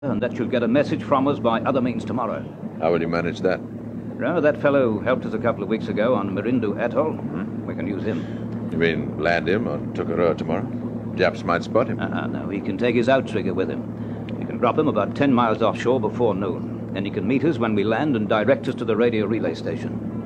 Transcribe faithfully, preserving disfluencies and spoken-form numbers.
and that you'll get a message from us by other means tomorrow. How will you manage that? Remember that fellow who helped us a couple of weeks ago on Mirindu Atoll? Hmm? We can use him. You mean land him on Tukarua tomorrow? Japs might spot him. Uh-uh, no, he can take his outrigger with him. He can drop him about ten miles offshore before noon. Then he can meet us when we land and direct us to the radio relay station.